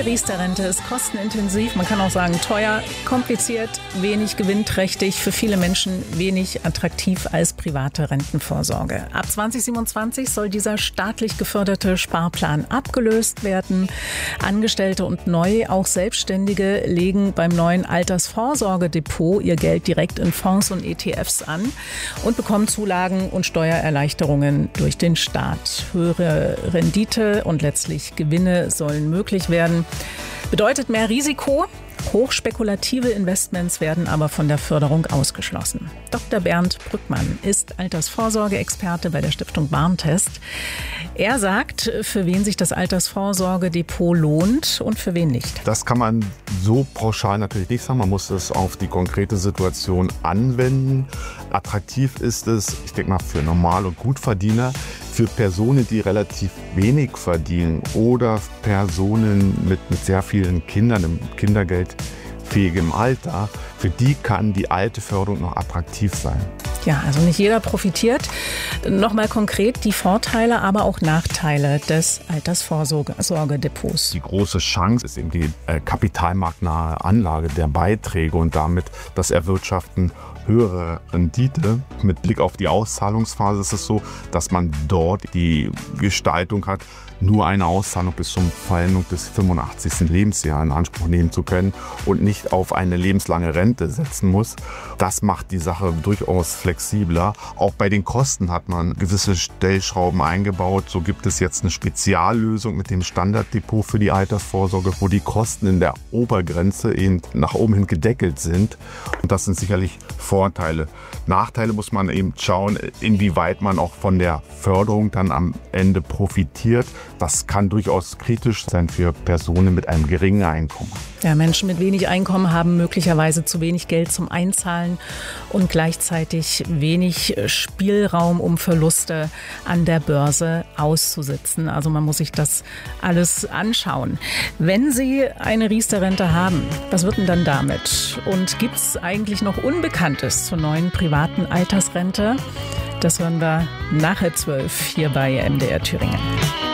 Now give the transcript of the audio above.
Riester-Rente ist kostenintensiv, man kann auch sagen teuer, kompliziert, wenig gewinnträchtig, für viele Menschen wenig attraktiv als private Rentenvorsorge. Ab 2027 soll dieser staatlich geförderte Sparplan abgelöst werden. Angestellte und neu auch Selbstständige legen beim neuen Altersvorsorgedepot ihr Geld direkt in Fonds und ETFs an und bekommen Zulagen und Steuererleichterungen durch den Staat. Höhere Rendite und letztlich Gewinne sollen möglich werden. Bedeutet mehr Risiko. Hochspekulative Investments werden aber von der Förderung ausgeschlossen. Dr. Bernd Brückmann ist Altersvorsorgeexperte bei der Stiftung Warentest. Er sagt, für wen sich das Altersvorsorgedepot lohnt und für wen nicht. Das kann man so pauschal natürlich nicht sagen. Man muss es auf die konkrete Situation anwenden. Attraktiv ist es, ich denke mal, für Normal- und Gutverdiener, für Personen, die relativ wenig verdienen oder Personen mit sehr vielen Kindern im kindergeldfähigem Alter, für die kann die alte Förderung noch attraktiv sein. Ja, also nicht jeder profitiert. Nochmal konkret die Vorteile, aber auch Nachteile des Altersvorsorgedepots. Die große Chance ist eben die kapitalmarktnahe Anlage der Beiträge und damit das Erwirtschaften höhere Rendite. Mit Blick auf die Auszahlungsphase ist es so, dass man dort die Gestaltung hat, nur eine Auszahlung bis zur Vollendung des 85. Lebensjahres in Anspruch nehmen zu können und nicht auf eine lebenslange Rente setzen muss. Das macht die Sache durchaus flexibler. Auch bei den Kosten hat man gewisse Stellschrauben eingebaut. So gibt es jetzt eine Speziallösung mit dem Standarddepot für die Altersvorsorge, wo die Kosten in der Obergrenze eben nach oben hin gedeckelt sind. Und das sind sicherlich Vorteile. Nachteile muss man eben schauen, inwieweit man auch von der Förderung dann am Ende profitiert. Das kann durchaus kritisch sein für Personen mit einem geringen Einkommen. Ja, Menschen mit wenig Einkommen haben möglicherweise zu wenig Geld zum Einzahlen und gleichzeitig wenig Spielraum, um Verluste an der Börse auszusitzen. Also man muss sich das alles anschauen. Wenn Sie eine Riester-Rente haben, was wird denn dann damit? Und gibt es eigentlich noch Unbekanntes zur neuen privaten Altersrente? Das hören wir nach 12 hier bei MDR Thüringen.